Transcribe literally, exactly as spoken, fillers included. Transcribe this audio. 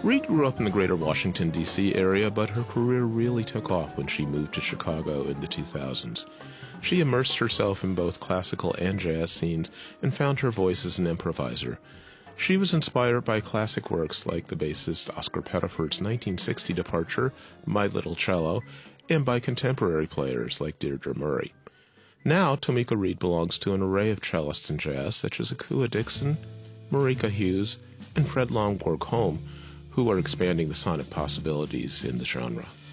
Reed grew up in the greater Washington, D C area, but her career really took off when she moved to Chicago in the two thousands. She immersed herself in both classical and jazz scenes and found her voice as an improviser. She was inspired by classic works like the bassist Oscar Pettiford's nineteen sixty departure, My Little Cello, and by contemporary players like Deirdre Murray. Now, Tomeeka Reed belongs to an array of cellists in jazz such as Akua Dixon, Marika Hughes, and Fred Longborg Home, who are expanding the sonic possibilities in the genre.